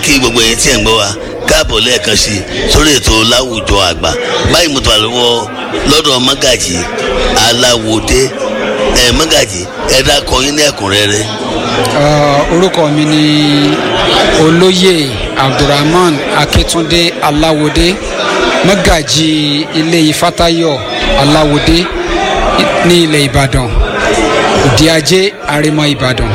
kí gbogbo yẹn tí ẹ̀ ń gbọ́ wa káàbọ̀ lẹ́ẹ̀kan sí sórí ètò láwùjọ àgbà. Báyìí mo tọ́ àlọ́wọ́ lọ́dọ̀ Mọ́gàjí Aláwòdé. Mọ́gàjí ẹ dákọ yín ní ẹ̀kúnrẹ́rẹ́. Orúkọ mi ni Olóyè Abdulrahman Akíntúndé Aláwòdé, Mọ́gàjí ilé Ifátayọ̀ Aláwòdé ní ilẹ̀ Ìbàdàn, Òde Ajé, Àrèmọ Ìbàdàn.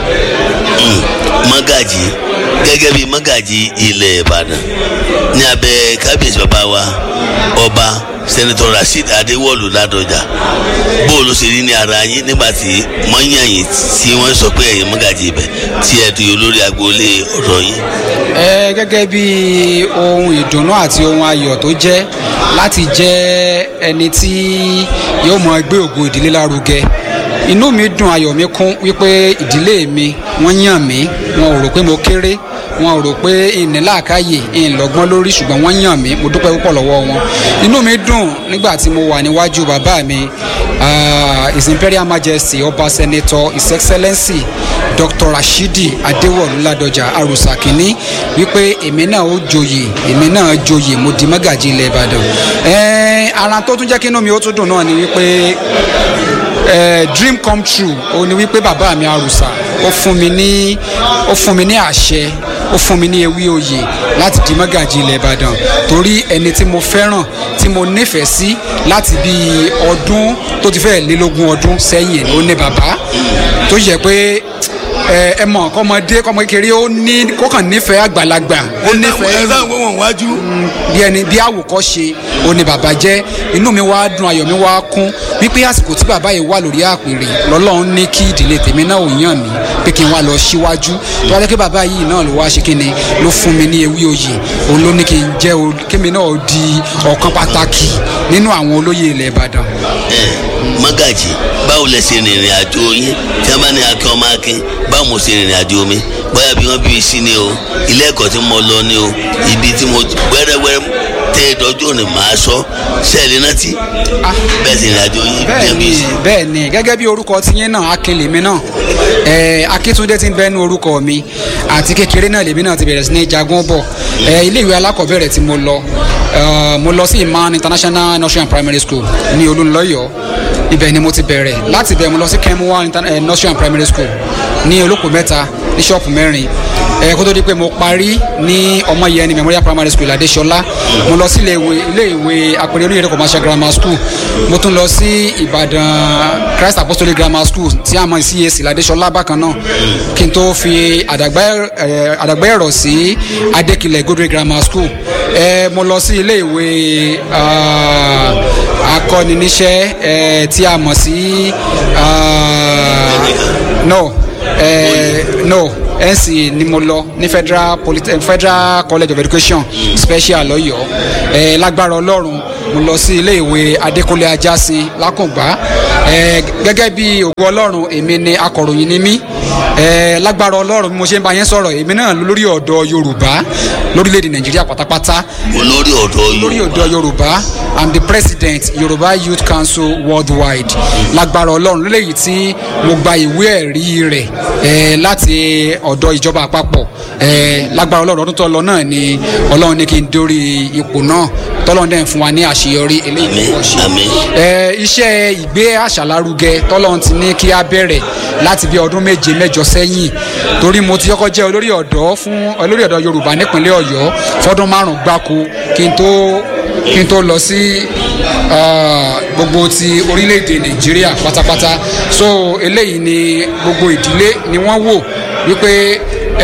Mọ́gàjí gẹ́gẹ́ bí Mọ́gàjí ilẹ̀ Ìbàdàn ní abẹ́ kábíyèsí bàbá wa ọba sẹ́nitọ́ Rasheed Adéwọ̀lú Ládọjà, bóòlù ṣe rí ní ara yín nígbà tí mọ́yàn yìí tí wọ́n sọ pé ẹ̀yin Mọ́gàjí ibẹ̀ tí ẹ di olórí agboolé ọ̀dọ́ yín. Gẹ́gẹ́ bí ohun ìdùnnú àti ohun ayọ̀ tó jẹ́ láti jẹ́ ẹni tí yóò mọ gbé ògo ìdílé lárugẹ, inú mi dùn, ayọ̀ mi kún wípé ìdílé mi wọ́n yàn mí, wọn ò rò pé mo kéré, wọn ò rò pé ìnílàákàyè ìlọ́gbọ́n lórí, ṣùgbọ́n wọ́n yàn mí, mo dúpẹ́ púpọ̀ lọ́wọ́ wọn. Inú mi dùn nígbà tí mo wà níwájú bàbá mi, His Imperial Majesty Ọba Senator His Excellency Dr. Rasheed Adéwọ̀lú Ládọjà Àrùsà Kínní, wípé èmi náà ó joyè, mo di Mọ́gàjí ilẹ̀ Ìbàdàn. Ara tó tún jẹ́ kí inú mi ó tún dùn náà ni wípé dream come true ó ní wípé bàbá mi Àrùsà ó fún mi ní àṣẹ, ó fún mi ní ewì oyè láti di Mọ́gàjí ilẹ̀ Ìbàdàn, torí ẹni tí mo fẹ́ràn, tí mo nífẹ̀ẹ́ sí láti bí ọdún tó ti fẹ́ lé lógún ọdún sẹ́yìn ó ní bàbá, tó yẹ pé ẹ mọ̀ kọ́mọdé kọ́mọ kékeré ó ní kọ́kàn nífẹ̀ẹ́ àgbàlagbà, ó nífẹ̀ẹ́ bí àwòkọ́ṣe ó ní bàbá jẹ́. Inú mi wá dùn, ayọ̀ mi wá kún wípé àsìkò tí bàbá yìí wà lórí àpèrè lọ́lọ́run ní kí ìdílé tèmi náà ò yàn mí pé kí n wá lọ síwájú, tó wá jẹ́ pé bàbá yìí náà ló wá ṣe kí ni, ló fún mi ní ewì oyè, òun ló ní kí n jẹ́ kémi náà di ọ̀kan pàtàkì nínú àwọn olóyè ilẹ̀ Ìbàdàn. Mọ́gàjí, báwo lẹ ṣe rìnrìn àjò yín tí wọ́n bá ní Akin ọmọ Akin, báwo mo ṣe rìnrìn àjò mi, bóyá bí wọ́n bí mi sí ni o, ilé ẹ̀kọ́ tí mo lọ ni o, ibi tí mo wẹ́rẹ́wẹ́rẹ́ tẹ́ ìdọ́jú ni màá sọ sẹ́ẹ̀lì náà tí bẹ́ẹ̀ sì rìn àjò yín. Bẹ́ẹ̀ ni gẹ́gẹ́ bí orúkọ tiyín náà Akin lèmi náà, Akíntúndé ti ń bẹ́nu orúkọ mi, àti kékeré náà lèmi náà ti bẹ̀rẹ̀ sí ní jagun bọ̀. Ilé ìwé alákọ̀ọ́bẹ̀rẹ̀ tí mo lọ sí Iman International Nursery and Primary School ní Olúnlọ́yọ̀, ibẹ̀ ni mo ti bẹ̀rẹ̀. Láti bẹ̀ mo lọ sí Kemwa Nursery and Primary School ní Olóko Mẹ́ta ní ṣọ́ọ̀pù mẹ́rin, kó tó di pé mo parí ní Ọmọyẹni Memorial Primary School Adéṣọlá. Mo lọ sí ilé ìwé Àpèrè Olóyèdè Commercial Grammar School, mo tún lọ sí Ìbàdàn Christ Apostolic Grammar School tí a mọ̀ sí CAC Adéṣọlá bákan náà, kí n tó fi àdàgbà ẹ̀rọ sí Adékilẹ̀ Godwin Grammar School. Mo lọ sí ilé ìwé akọ́niníṣẹ́ tí a mọ̀ sí NC ni mo lọ ní Federal College of Education Special lọ́yọ̀ọ́. Lágbára Ọlọ́run mo lọ sí ilé ìwé Adékúnlé Ajásin Lákùngbá. Gẹ́gẹ́ bí ògo Ọlọ́run, èmi ni akọ̀ròyìn ni mí. Lágbára Ọlọ́run bí mo ṣe ń bá yẹn sọ̀rọ̀, èmi náà lórí ọ̀dọ́ Yorùbá lórílẹ̀‐èdè Nàìjíríà pátápátá. Olórí ọ̀dọ́ Yorùbá, I'm the president Yorùbá Youth Council Worldwide. Lágbára Ọlọ́run lélẹ́yìí tí mo gba ìwé ẹ̀rí rẹ̀ láti ọ̀dọ̀ ìjọba àpapọ̀. Lágbára Ọlọ́run ọdún tó lọ náà ni Ọlọ́run ní kí n dórí ipò náà, tọ́lọ́run dẹ̀ ń fún wa ní àṣeyọrí eléyìí tó ṣe. Iṣẹ́ ìgbé àṣà lárugẹ tọ́lọ́run ti ní kí á bẹ̀rẹ̀ láti bí ọdún 7-8 sẹ́yìn, torí mo ti kọ́kọ́ jẹ́ olórí ọ̀dọ́ Yorùbá nípínlẹ̀ Ọ̀yọ́ fọ́dún 5 gbáko kí n tó lọ sí gbogbo ti orílẹ̀-èdè Nàìjíríà pátápátá. So eléyìí ni gbogbo ìdílé ni wọ́n wò wípé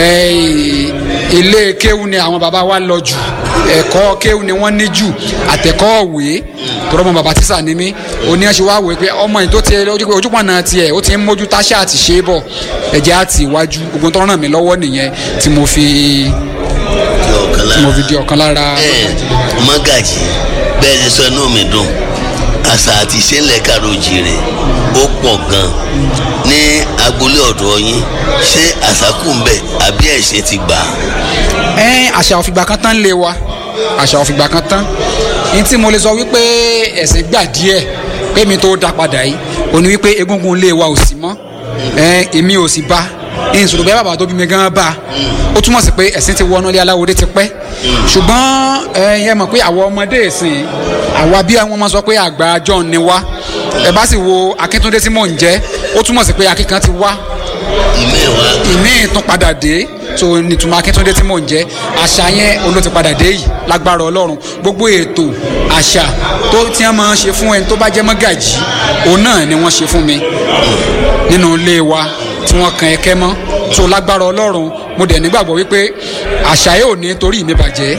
ilé kéwú ni àwọn bàbá wa lọ jù, ẹ̀kọ́ kéwú ni wọ́n ní jù, àtẹ̀kọ́ òwe, tọrọ mọ bàbá tíṣà ni mí. Oní ẹ̀ṣẹ̀ wá wò pé ọmọ yìí tó ti ojúpọ̀nà tiẹ̀ ó ti ń mójú táṣà àti ṣe é bọ̀, ẹ̀jẹ̀ àti ìwájú gbogbo tó ràn mí lọ́wọ́ nìyẹn tí mo fi di ọ̀kan lára. Mọ́gàjí, bẹ́ẹ̀ ni sọ inú mi dùn, àṣà àti ìṣẹ̀lẹ̀ kàròjì rẹ̀ ó pọ̀ gan ní agboolé ọ̀dọ́ yín. Ṣé àṣà kù ń bẹ àbí ẹ̀ṣẹ̀ ti gbà? Àṣà òfìgbà kan tán lé wa, àṣà òfìgbà kan tán. Ní tí mo lè sọ wípé ẹ̀sìn gbà díẹ̀ pé mi tó dá padà yìí, ó ní wípé egúngún ilé wa ò sí mọ́, èmi ò sì bá ìṣòro bẹ́ẹ̀ bàbá tó bí mi gan bá ó túmọ̀ sí pé ẹ̀sìn ti wọnú ilé aláwòdé ti pẹ́ ṣùgbọ́n ẹ mọ̀ pé àwọn ọmọdé ìsìn àwa bí wọ́n máa sọ pé àgbà John ni wá ẹ bá sì wo Akíntúndé tí mò ń jẹ́ ó túmọ̀ sí pé akíkan ti wá ìmí ìtún padà dé so nítumọ̀ Akíntúndé tí mò ń jẹ́ àṣà yẹn olóò ti padà dé yìí lágbára Ọlọ́run gbogbo ètò àṣà tó tí wọ́n máa ń ṣe fún ẹni tó bá jẹ́ mọ́gàjì òun náà ni wọ́n ṣe fún mi nínú ilé wa tí wọ́n kan ẹ̀kẹ́ mọ́ so lágbára Ọlọ́run mo dẹ̀ nígbàgbọ́ wípé àṣà yìí ò ní torí mi bàjẹ́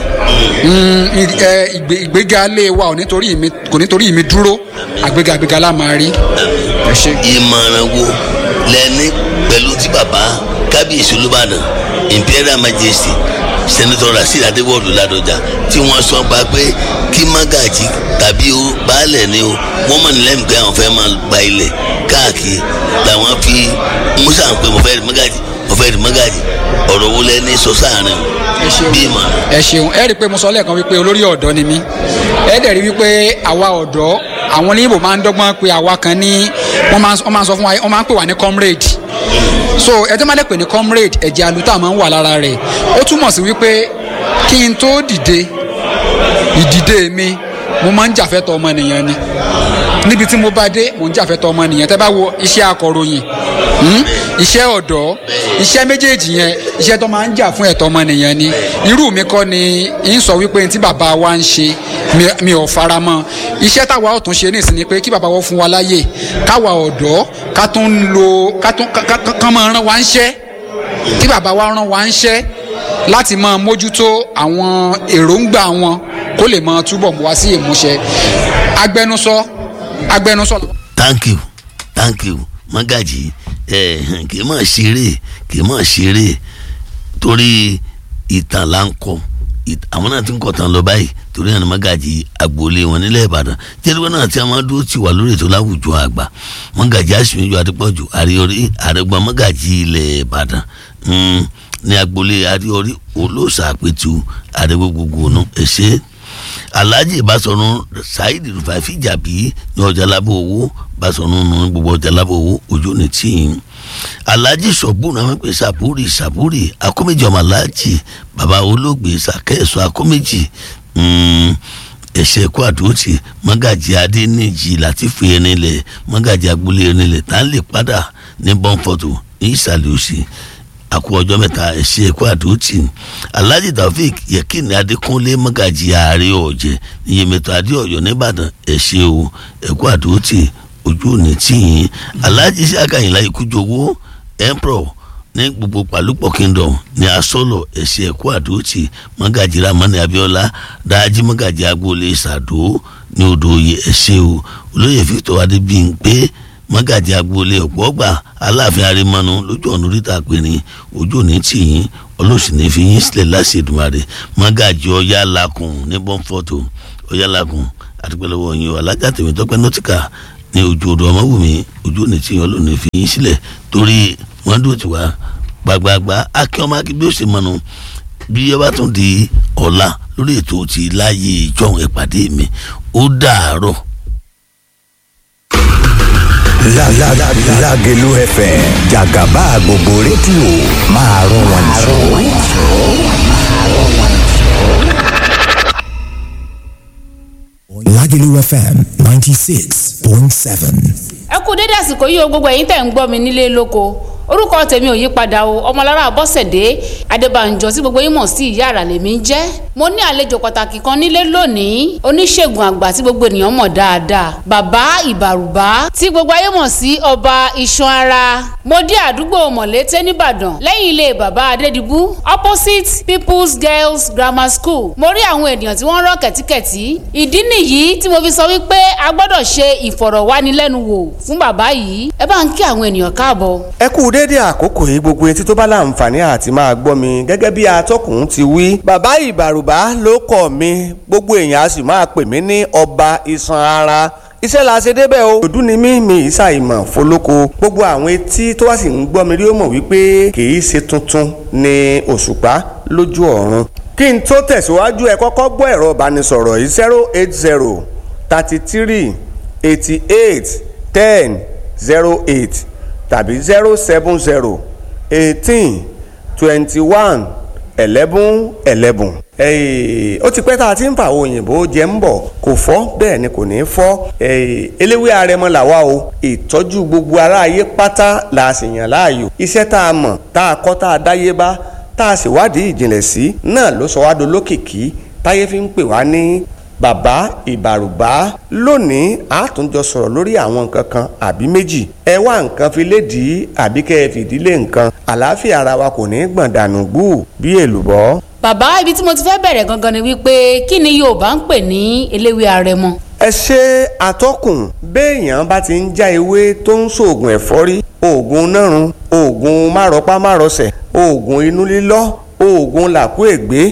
ìgbéga ilé wa kò ní torí mi dúró àgbéga la máa rí. ìmọ̀ràn wo lẹ́ni pẹ̀lú tí bàbá kábíyèsí Olúbàdàn Imperial Majesty Senator Rasheed Adéwọ̀lú Ládọjà tí wọ́n sọ pa pé kí mágàjì tàbí baálẹ̀ ni o wọ́n mọ̀ nílẹ̀ nígbà àwọn fẹ́ máa gba ilẹ̀ káàkiri làwọn fi musa ń pè mo fẹ́ rí mágàjì ọ̀rọ̀ wo lẹ́ni sọ sáàrin bí mà. ẹ ṣeun ẹ rí i pé mo sọ lẹ́ẹ̀kan wípé olórí ọ̀dọ́ ni mí ẹ dẹ̀ rí wípé àwa ọ̀dọ́ àwọn oníyìnbó máa ń dọ́gbọ́n pé àwa kan ní wọ́n máa ń sọ fún wa wọ́n máa ń pè wá ní comrade so ẹ tó máa lè pè ní comrade ẹ̀jẹ̀ àlùtà máa ń wà lára rẹ̀ ó túmọ̀ sí wípé kí n tó dìde ìdìde mi mo máa ń jàfẹ́tọ̀ ọmọnìyàn ni níbi tí mo bá dé mo ń jàfẹ́tọ̀ ọmọnìyàn tẹ́ bá wo iṣẹ́ akọ̀ròyìn iṣẹ́ ọ̀dọ́ iṣẹ́ méjèèjì yẹn iṣẹ́ tó máa ń jà fún ẹ̀tọ́ ọmọnìyàn ni irú mi kọ́ ni ń sọ wípé tí bàbá wa ń ṣe mi ò fara mọ́ iṣẹ́ táwa ọ̀tún ṣe ní ìsinmi pé kí bàbá wa fún wa láyè káwa ọ̀dọ́ kán máa rán wa ń ṣẹ́ kí bàbá wa rán wa ń ṣẹ́ láti máa mójútó àwọn èròǹgbà wọn kó lè máa túbọ̀ wá sí ìmúṣẹ agbẹnusọ. thank you Magaji kì í mọ̀ ṣeré torí ìtàn là ń kọ àwọn náà ti ń kọ tán lọ báyìí torí àwọn Magaji agboolé wọn nílẹ̀ Ìbàdàn jẹ́rìí náà tí a máa dúró tì wá lórí ètò láwùjọ àgbà Magaji Aṣíwájú Adépọ̀jù àríorí àrẹgbọ́n Magaji ilẹ̀ Ìbàdàn ní agboolé àríorí olóòṣà àpètù àrẹgbọ́gbogbo ọ̀nà ẹ̀ṣẹ́ Alhaji Basọ̀run Saheed Rufai Fìjàbí ní ọjà lábẹ́ owó Basọ̀run ní gbogbo ọjà lábẹ́ owó ojú ní tíyìn Alhaji Sọ̀gbọ́n àwọn pè Sàbúrì akóméjì ọmọ Alhaji bàbá olóògbé Sàkẹ́sọ akóméjì ẹ̀ṣẹ̀ kó àdóòtì Magaji Adéníjì Látìfù Ẹnilẹ̀ Magaji agboolé Ẹnilẹ̀ tá ń lè padà ní bọ́ǹfọ̀tò ní ìsàlẹ̀ òsì àkó ọjọ́ mẹ́ta ẹ̀ṣẹ̀ ẹ̀kọ́ àdóòtì Alhaji Taofik Yekini Adékúnlé Magaji ààrẹ ọ̀jẹ̀ Iyemẹ̀tọ́ Adéọ̀yọ́ nìbàdàn ẹ̀ṣẹ̀ o ẹ̀kọ́ àdóòtì ojú òní tìyìn Alhaji Ṣàkàyìnlá Ikújowó Emperor ní gbogbo Pàlúpọ̀ Kingdom ní asọ́lọ̀ ẹ̀ṣẹ̀ ẹ̀kọ́ àdóòtì Magaji Ramani Abíọ́lá Dájí Magaji agboolé Sàdó ní Odòòyè ẹ̀ṣẹ̀ o olóyè Victor Adébíyìnpé Magaji agboolé ọ̀pọ̀ ọgbà Aláàfin Arímọ́nù lójú ọ̀nà oríta àpèrè ojú òní tìyín ọlọ́sìn ní fi yín sílẹ̀ láti Èdùmàrè Magaji Ọ̀yálakùn ní bọ́ǹfọ̀tò Ọ̀yálakùn àtìpẹ́lẹ́wọ̀ yín Alájà Tèmítọ́pẹ́ nọ́tìkà ní ojú odò Ọmọwùmí ojú òní tìyín ọlọ́sìn fi yín sílẹ̀ torí wọ́n dúró tiwa gbàgbàgbà akínọ́mọ́ akíbí ó sì mọ́nu bí ẹ bá tún di ọ̀la lórí ètò ti láàyè ìjọ ìpàdé mi ó dàárọ̀. Lágelú FM jàgàbá gbogbo rédíò máa rún wọn jù. Lágelú FM 96.7. ẹ kú dédé àsìkò yìí o gbogbo ẹ̀yin tẹ̀ ń gbọ́ mi nílé lóko orúkọ tèmi ò yí padà o ọmọlára Bọ́sẹ̀dé Adébánjọ tí gbogbo yín mọ̀ sí ìyá àrà lèmi ń jẹ́ mo ní àlejò pàtàkì kan nílé lónìí oníṣègùn àgbà tí gbogbo ènìyàn mọ̀ dáadáa bàbá ìbàrùbá tí gbogbo ayé mọ̀ sí ọba iṣan ara mo dé àdúgbò Mọ̀lété nìbàdàn lẹ́yìn ilé bàbá Adédìbú opposite People's Girls Grammar School mo rí àwọn ènìyàn tí wọ́n rọ́ kẹ̀tíkẹ̀tí ìdí nìyí tí mo fi sọ wípé a gbọ́dọ̀ ṣe ìfọ̀rọ̀wánilẹ́nuwò fún bàbá yìí ẹ bá ń kí àwọn ènìyàn káàbọ̀. ẹ kú dédé àkókò yìí gbogbo etí tó bá láǹfààní àti máa gbọ́ mi gẹ́gẹ́ bí atọ́kùn ti wí. bàbá ìbàrùbá ló kọ̀ mí gbogbo èèyàn á sì máa pè mí ní ọba iṣan ara iṣẹ́ la ṣe débẹ̀ o. òdú ni mí ìṣàìmọ̀ fọlọ́kọ gbogbo àwọn etí tó wá sì ń gbọ́ mi rí ó mọ̀ wípé kì í ṣe tuntun ní òṣùpá lójú ọ̀run. kí n tó tẹ̀síwájú ẹ kọ́kọ́ gbọ́ ẹ̀rọ ìbánisọ̀rọ̀ yìí 080 33 88 10 08 tàbí 070 18 21 11. Ó ti pẹ́ tá a ti ń fa àwọn òyìnbó jẹ ń bọ̀ kò fọ́ bẹ́ẹ̀ ni kò ní fọ́. Eléwé Arẹmọ làwa o, ìtọ́jú gbogbo aráyé pátá la sì yàn láàyò. Iṣẹ́ tá a mọ̀ tá a kọ́ tá a dáyé bá tá a sì wádìí ìjìnlẹ̀ sí náà ló sọ wá dolókìkí táyé fi ń pè wá ní bàbá ìbàrùbá. Lónìí a tún jọ sọ̀rọ̀ lórí àwọn nǹkan kan àbí méjì. Ẹ wá nǹkan fi lédìí àbí kẹ́ ẹ fìdílé nǹkan. Àlàáfíà ara wa kò ní gbọ̀n dànù gbù bí èlùbọ́. bàbá ibi tí mo ti fẹ́ bẹ̀rẹ̀ gangan ni wípé kí ni Yorùbá ń pè ní eléwé Arẹmọ. Ẹ ṣe atọ́kùn béèyàn bá ti ń já ewé tó ń ṣoògùn ẹ̀fọ́rí, oògùn nárun, oògùn márọpá márọsẹ̀, oògùn inú lílọ́, oògùn làkú ègbé,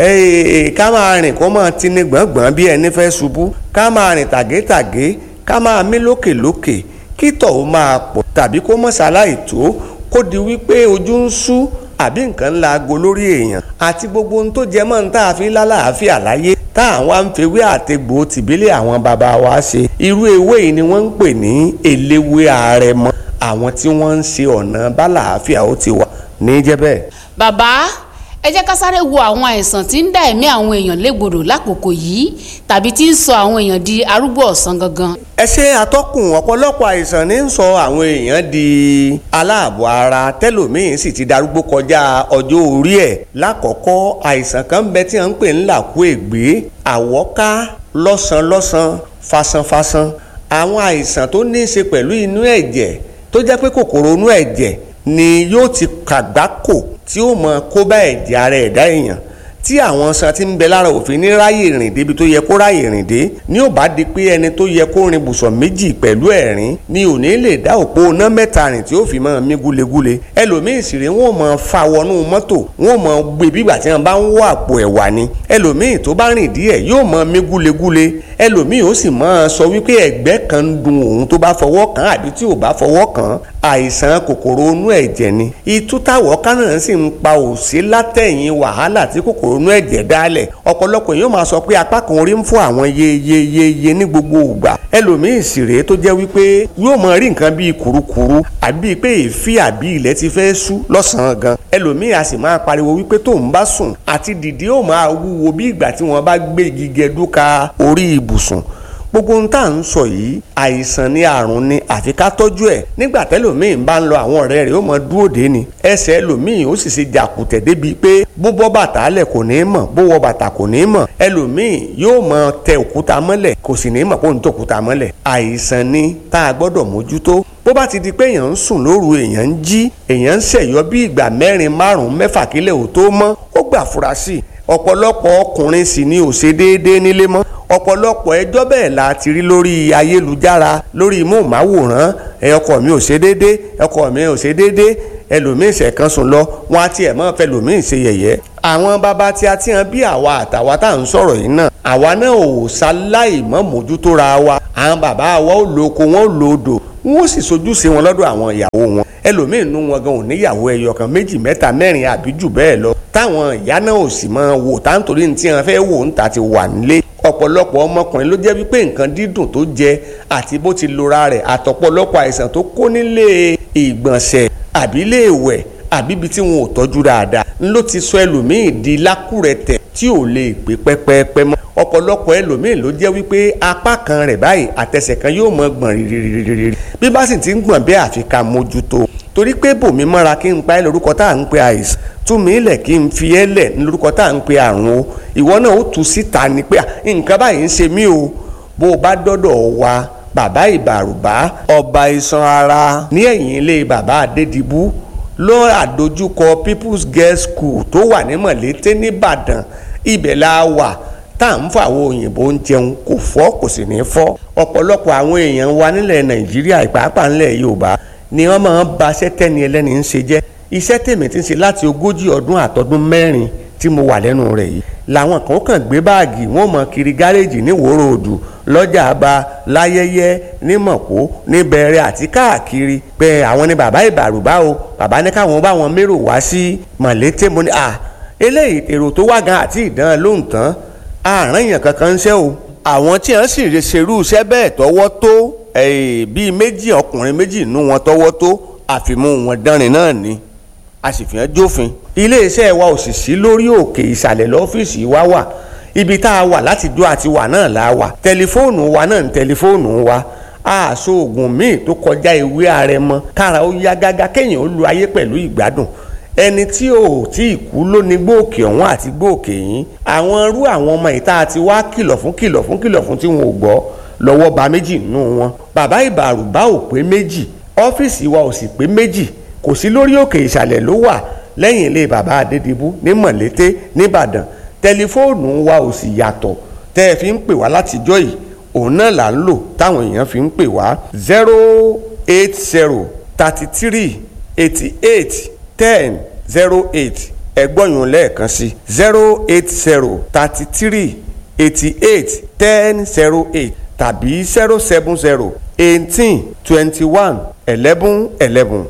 ká máa rìn kó máa tini gbọ̀ngbọ̀n bí ẹni fẹ́ ṣubú, ká máa rìn tàgétàgé, ká máa mí lókèlókè, kí tọ̀ ó máa pọ̀ tàbí kó mọ̀ ṣaláì tó, kó di wípé ojú ń ṣú àbí nǹkan ńlá aago lórí èèyàn àti gbogbo ohun tó jẹ mọ́ ní tá a fi lálàáfíà láyé tá àwọn àǹfẹ̀wé àtẹ̀gbò tìbílẹ̀ àwọn bàbá wa ṣe. Irú ewé yìí ni wọ́n ń pè ní eléwé Arẹmọ. Àwọn tí wọ́n ń ṣe ọ̀nà bálàáfíà ó ti wà ní jẹ́ bẹ́ẹ̀. bàbá ẹ jẹ́ ká sáré wo àwọn àìsàn tí ń dá ẹ̀mí àwọn èèyàn légbodò lákòókò yìí tàbí tí ń sọ àwọn èèyàn di arúgbó ọ̀sán gangan. Ẹ ṣe atọ́kùn, ọ̀pọ̀lọpọ̀ àìsàn ní ń sọ àwọn èèyàn di aláàbọ̀ ara tẹ́lòmíín sì ti darúgbó kọjá ọjọ́ orí ẹ̀. Lákọ̀ọ́kọ́ àìsàn kan bẹ tí à ń pè ní làkú ègbé, àwọ́ká, lọ́sàn-lọ́sàn, fasanfasan. Àwọn àìsàn tó ní í ṣe pẹ̀lú inú ẹ̀jẹ̀ tó jẹ́ pé kòkòrò inú ẹ̀jẹ̀ ni yóò ti kàgbákò tí ó mọ kó bá ẹ̀jẹ̀ ara ẹ̀dá èèyàn tí àwọn san tí ń bẹ lára òfin ní ráyè rìn débi tó yẹ kó ráyè rìn dé ní ò bá di pé ẹni tó yẹ kó rin bùsọ̀ méjì pẹ̀lú ẹ̀rín ni ò ní lè dá òpó iná mẹ́ta rìn tí ó fi máa mí gúlegúle. Ẹlòmíì sì rè wọ́n mọ fa wọnú mọ́tò wọ́n mọ gbé bígbà tí wọ́n bá ń wọ àpò ẹ̀wà ni. Ẹlòmíì tó bá rìn díẹ̀ yóò mọ mí gúlegúle. Ẹlòmíì ó sì máa sọ wípé ẹ̀gbẹ́ kan ń dun òun tó bá fọwọ́ kàn àbí tí ò bá fọwọ́ kàn. Àìsàn kòkòrò inú ẹ̀jẹ̀ ni. Ìtútàwọ̀ kánà sì ń pa òsì látẹ̀yìn wàhálà tí kòkòrò inú ẹ̀jẹ̀ dálẹ̀. Ọ̀pọ̀lọpọ̀ yóò máa sọ pé apá kan orí ń fún àwọn yeyeyeye ní gbogbo ìgbà. Ẹlòmíì sì rèé tó jẹ́ wípé yóò máa rí nǹkan bíi kùrukùru àbí pé èéfì àbí ilẹ̀ ti fẹ́ ṣú lọ́sàn-án gan. Ẹlòmíì a sì máa pariwo wípé tóun bá sùn àti dìde ó máa wúwo bí ìgbà tí wọ́n bá gbé igi gẹdúka orí ibùsùn. Gbogbo ohun tá à ń sọ yìí àìsàn ni àrùn ni àfi ká tọ́jú ẹ̀. Nígbà tẹ́lòmíì bá ń lọ àwọn ọ̀rẹ́ rẹ̀ ó mọ dúró dé ni. Ẹsẹ̀ ẹlòmíì ó sì ṣe jàkùtẹ̀ débi pé bó bọ́ bàtà lẹ̀ kò ní mọ̀ bó wọ bàtà kò ní mọ̀. Ẹlòmíì yóò mọ tẹ òkúta mọ́lẹ̀ kò sì ní mọ̀ kó ń tẹ òkúta mọ́lẹ̀. Àìsàn ni tá a gbọ́dọ̀ mójútó. Bó bá ti di pé èèyàn ń sùn lóru èèyàn ń jí èèyàn ń ṣẹ̀yọ́ bí ìgbà 4 5 6 kílẹ̀ ò tó mọ́ ó gbà fura sí i. Ọ̀pọ̀lọpọ̀ ọkùnrin sì ni ò ṣe déédéé nílé mọ́. Ọ̀pọ̀lọpọ̀ ẹjọ́ bẹ́ẹ̀ la ti rí lórí ayélujára lórí móhùnmáwòrán ọkọ mi ò ṣe déédéé ọkọ mi ò ṣe déédéé ẹlòmíín ṣẹ̀kan sùn lọ wọn àti ẹ̀ mọ́ fẹ́ lòmíín ṣe yẹ̀yẹ́. Àwọn bàbá tí a ti hàn bí àwa àtàwa tá à ń sọ̀rọ̀ yìí náà àwa náà ò ṣaláì mọ́ mójútó ra wa. Àwọn bàbá wa ò lo oko wọn ò lo odò wọn ó sì sojúṣe wọn lọ́dọ̀ àwọn ìyàwó wọn. Ẹlòmíín nú wọn gan ò níyàwó ẹyọ kan 2 3 4 àbí jù bẹ́ẹ̀ lọ táwọn ìyá náà ò sì máa wò táǹtorí ní tí wọn fẹ́ wò ń ta ti wà nílé. Ọ̀pọ̀lọpọ̀ ọmọkùnrin ló jẹ́ wípé nǹkan dídùn tó jẹ àti bó ti lora rẹ̀ àtọ̀pọ̀lọpọ̀ àìsàn tó kó nílé ìgbọ̀nsẹ̀ àbí ilé ìwẹ̀ àbí ibi tí wọn ò tọ́jú dáadáa ló ti sọ ẹlòmíì di lákùrẹ̀tẹ̀ tí ò lè gbé pẹ́pẹ́pẹ́ mọ́. Ọ̀pọ̀lọpọ̀ ẹlòmíì ló jẹ́ wípé apá kan rẹ̀ báyìí àtẹsẹ̀ kan yóò mọ gbọ̀n rírírírí bí bá sì ti ń gbọ̀n bẹ́ẹ̀ àfi ká mójútó. Torí pé bòmí mọ́ra kí n pa ẹ́ lórúkọ tá à ń pe àìsàn túmí ilẹ̀ kí n fi ẹ́ lẹ̀ ní lórúkọ tá à ń pe àrùn o. Ìwọ náà ó tú síta ni pé nǹkan báyìí ń ṣe mí o. Bó o bá dọ́dọ̀ wa bàbá ìbàrùbá ọba iṣan ara ní ẹ̀yìn ilé bàbá Adédìbú ló àdójúkọ People's Girls School tó wà ní Mọ̀lété nìbàdàn. Ibẹ̀ la wà tá à ń fọ àwọn òyìnbó ń jẹun kò fọ́ kò sì ní fọ́. Ọ̀pọ̀lọpọ̀ àwọn èèyàn wa nílẹ̀ Nàìjíríà ìpàápàá nílẹ̀ Yorùbá ni wọ́n máa ń ba iṣẹ́ tẹ́ni ẹlẹ́ni ń ṣe jẹ́. Iṣẹ́ tèmi ti ń ṣe láti 40 ọdún àtọdún 4 tí mo wà lẹ́nu rẹ̀ yìí làwọn kan kàn gbé báàgì wọ́n mọ kiri gáréèjì ní Ìwòrò Òdù lọ́jà àbá láyẹyẹ ní Mọ̀kó ní Bẹ̀rẹ̀ àti káàkiri pé àwọn ni bàbá ìbàrùbá o bàbá ní káwọn bá wọn mérò wá sí Mọ̀lété. Mo ní eléyìí èrò tó wá gan àti ìdán lóhùn tán àárín èèyàn kankan ń ṣe o. Àwọn tí wọ́n sì ṣerú iṣẹ́ bẹ́ẹ̀ tọ́wọ́ tó bíi 2 ọkùnrin 2 nínú wọn tọ́wọ́ tó àfimú wọn dánrin náà ni a sì fi hàn jófin. iléeṣẹ́ wa ò sì sí lórí òkè ìsàlẹ̀ lọ́fíìsì wa wà ibi tá a wà láti dó àti wà náà la wà tẹlifóònù wa náà ní tẹlifóònù wa àṣọ oògùn míì tó kọjá ewé àrẹ̀mọ kára ó yá gágá kéèyàn ó lu ayé pẹ̀lú ìgbádùn ẹni tí ò tí ì kú ló ní gbòòkè ọ̀hún àti gbòòkè yín àwọn irú àwọn ọmọ ìta àti wá kìlọ̀ fún tí wọn ò gbọ́ lọ́wọ́ ba méjì nínú wọn. bàbá ìbàrùbá ò pé méjì ọ́fíìsì wa ò sì pé méjì kò sí lórí òkè ìsàlẹ̀ ló wà lẹ́yìn ilé bàbá Adédìbú ní Mọ̀lété nìbàdàn tẹlifóònù wa ò sì yàtọ̀ tẹ́ ẹ fi ń pè wá látijọ́ yìí òun náà là ń lò táwọn èèyàn fi ń pè wá 08033881008 ẹgbọ́nyún lẹ́ẹ̀kan sí 08033881008 tàbí 07018211111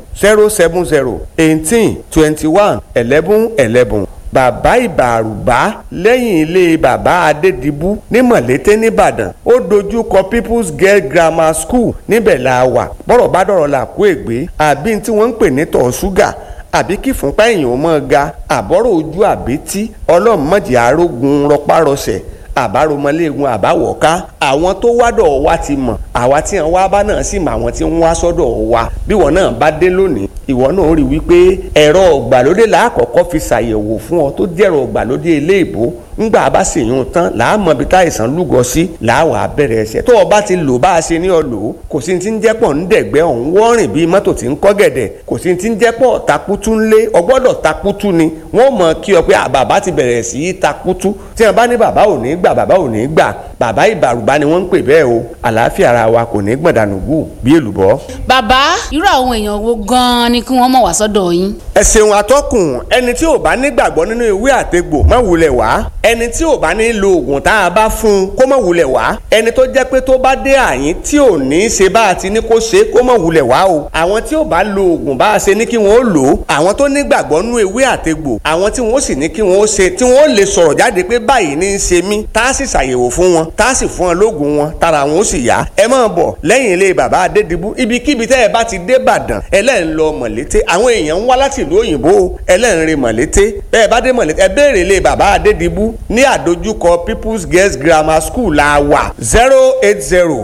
07018211111 bàbá ìbàrùbá lẹ́yìn ilé bàbá Adédìbú ní Mọ̀lété nìbàdàn ó dojú kọ People's Girl Grammar School níbẹ̀ la wà bọ́rọ̀ bá dọ̀rọ̀ là kó ègbé àbí tí wọ́n ń pè ní tọ̀ ṣúgà àbí kí fúnpá èèyàn mọ́ ga àbọ̀rọ̀ ojú àbítí ọlọ́mọdé arógun rọpárọsẹ̀ àbáromọléegun àbáwọ̀ká àwọn tó wádọ̀ wa ti mọ̀ àwa tí wọn wá bá náà sì mọ àwọn tí wọn wá sọ́dọ̀ wa bí wọn náà bá dé lónìí ìwọ náà rí wípé ẹ̀rọ ọ̀gbàlódé làákọ́kọ́ fi ṣàyẹ̀wò fún ọ tó jẹ́rọ ọ̀gbàlódé eléèbó ńgbà bá sì yún tán làámọ̀ bí táìsàn lúgọ sí làáwà bẹ̀rẹ̀ ẹsẹ̀ tó o bá ti lò bá a ṣe ní ọ lò ó kò sí ti ń jẹ́pọ̀ ń dẹ̀gbẹ́ ọ̀hún wọ́rìn bíi mọ́tò tí ń kọ́ gẹ̀dẹ̀ kò sí ti ń jẹ́pọ̀ takutu ńlé ọgbọ́dọ̀ takutu ni wọ́n mọ̀ kí ọ pé bàbá ti bẹ̀rẹ̀ sí í takutu tí wọ́n bá ní bàbá ò ní gbà bàbá ò ní gbà bàbá ìbàrùbá ni wọ́n ń pè bẹ́ẹ̀ o àlàáfíà ara wa kò ní gbọ̀dànù gù bí èlùbọ́. bàbá irú àwọn èèyàn wo gan-an ni kí wọ́n mọ̀ wá sọ́dọ̀ yín. ẹ ṣeun atọ́kùn ẹni tí ò bá nígbàgbọ́ nínú ìwé àtegbò má wulẹ̀ wá ẹni tí ò bá ní lo oògùn tá a bá fún un kó má wulẹ̀ wá ẹni tó jẹ́ pé tó bá dé àyín tí ò ní ṣe bá a ti ní kó ṣe kó má wulẹ̀ wá o àwọn tí ò bá lo oògùn bá a ṣe ní kí wọ́n ó lò ó àwọn tó nígbàgbọ́ nínú ìwé àtegbò àwọn tí wọ́n sì ní kí wọ́n ó ṣe tí wọ́n ó lè sọ̀rọ̀ jáde pé báyìí ní í ṣe mí tá a sì ṣàyẹ̀wò fún wọn tá a sì fún wọn lóògùn wọn tára wọn ó sì yá ẹ máa bọ̀ lẹ́yìn ilé bàbá Adédìbú ibikíbi tẹ́ ẹ bá ti dé Ìbàdàn ẹlẹ́rìn lọ Mọ̀lété àwọn èèyàn ń wá láti ìlú òyìnbó ẹlẹ́rìn rè Mọ̀lété bẹ́ẹ̀ bá dé Mọ̀lété ẹ béèrè ilé bàbá Adédìbú ní àdójúkọ People's Girls Grammar School la wà 08033881008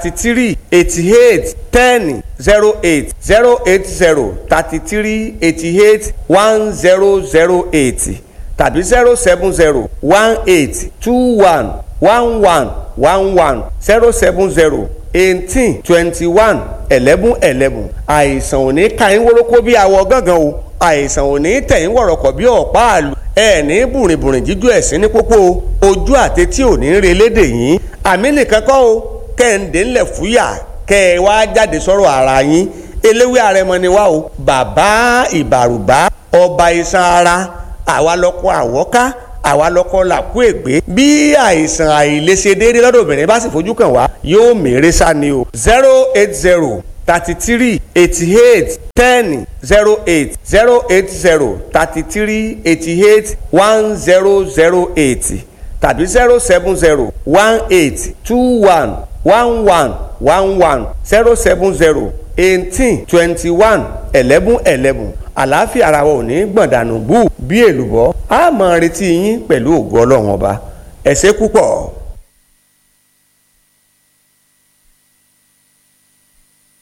08033881008 tàbí 07018211111 07018211111 àìsàn ò ní ká yín wórókó bí awọ gángan o àìsàn ò ní tẹ̀ yín wọ̀rọ̀kọ̀ bí ọ̀pá àlù ẹ ní bùrìnbùrìn jíjú ẹ̀sìn ní pópó ojú àtẹtí ò ní re lédè yín àmì nìkan kọ́ o kẹ́hìndé ńlẹ̀ fúyà kẹ́ ẹ wá jáde sọ̀rọ̀ ara yín eléwé àrẹ̀mọ ni wá o bàbá ìbàrùbá ọba iṣan ara àwa lọ́kọ́ àwọ́ká àwa lọ́kọ́ làkú ègbé bí àìsàn àìlèṣe déédéé lọ́dọ̀ obìnrin bá sì fojú kàn wá yóò mèrè sá ni o 08033881008 08033881008 tàbí 07018211111 07018211111 àlàáfíà ara wa ò ní gbọ̀ndànù gbù bí èlùbọ́ a máa retí yín pẹ̀lú ògo Ọlọ́run ọba ẹ ṣé púpọ̀.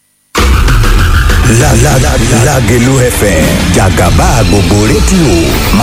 Lágelú FM jàgàbá gbogbo rédíò.